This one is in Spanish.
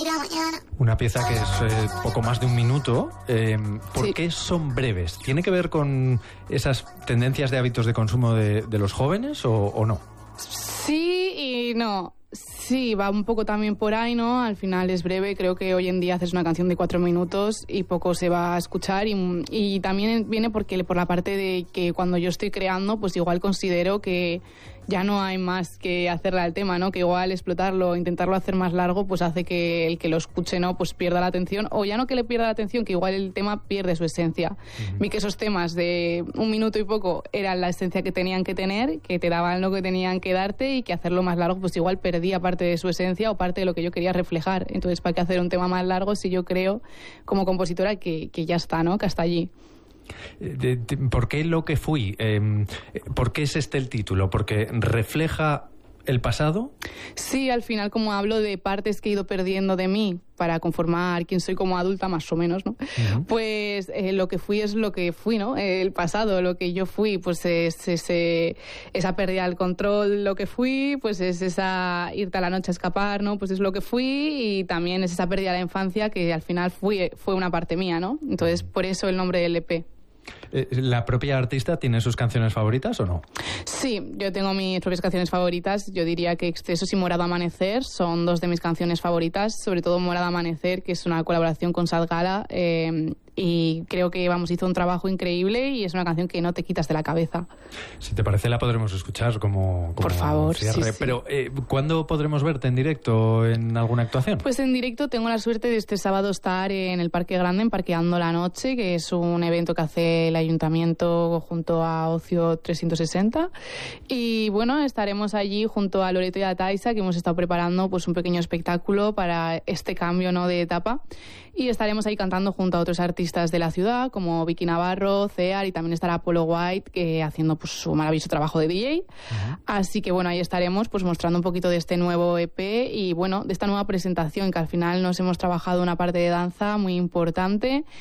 Una pieza que es poco más de un minuto. ¿Por qué son breves? ¿Tiene que ver con esas tendencias de hábitos de consumo de los jóvenes o no? Sí y no. Sí, va un poco también por ahí, ¿no? Al final es breve. Creo que hoy en día haces una canción de 4 minutos y poco se va a escuchar. Y también viene por la parte de que cuando yo estoy creando, pues igual considero que ya no hay más que hacerle al tema, ¿no? Que igual explotarlo, intentarlo hacer más largo, pues hace que el que lo escuche, ¿no? Pues pierda la atención. O ya no que le pierda la atención, que igual el tema pierde su esencia. Vi que esos temas de 1 minuto y poco eran la esencia que tenían que tener, que te daban lo que tenían que darte, y que hacerlo más largo, pues igual perdía parte de su esencia o parte de lo que yo quería reflejar. Entonces, ¿para qué hacer un tema más largo si yo creo, como compositora, que ya está, ¿no? Que hasta allí. ¿Por qué Lo que fui? ¿Por qué es este el título? ¿Porque refleja el pasado? Sí, al final, como hablo de partes que he ido perdiendo de mí para conformar quién soy como adulta, más o menos, ¿no? Pues lo que fui es lo que fui, ¿no? El pasado, lo que yo fui, pues es esa pérdida del control, lo que fui, pues es esa irte a la noche a escapar, ¿no? Pues es lo que fui, y también es esa pérdida de la infancia que al final fue una parte mía, ¿no? Entonces, por eso el nombre del EP. ¿La propia artista tiene sus canciones favoritas o no? Sí, yo tengo mis propias canciones favoritas. Yo diría que Excesos y Morado Amanecer son 2 de mis canciones favoritas, sobre todo Morado Amanecer, que es una colaboración con Sad Gala, y creo que hizo un trabajo increíble y es una canción que no te quitas de la cabeza. Si te parece, la podremos escuchar como por favor, cierre. Sí. Pero ¿cuándo podremos verte en directo en alguna actuación? Pues en directo tengo la suerte de este sábado estar en el Parque Grande, en Parqueando la Noche, que es un evento que hace el Ayuntamiento junto a Ocio 360, y bueno, estaremos allí junto a Loreto y a Taisa, que hemos estado preparando pues un pequeño espectáculo para este cambio, ¿no?, de etapa, y estaremos ahí cantando junto a otros artistas de la ciudad como Vicky Navarro, Cear, y también estará Polo White haciendo pues su maravilloso trabajo de DJ. Así que bueno, ahí estaremos pues mostrando un poquito de este nuevo EP y bueno, de esta nueva presentación, que al final nos hemos trabajado una parte de danza muy importante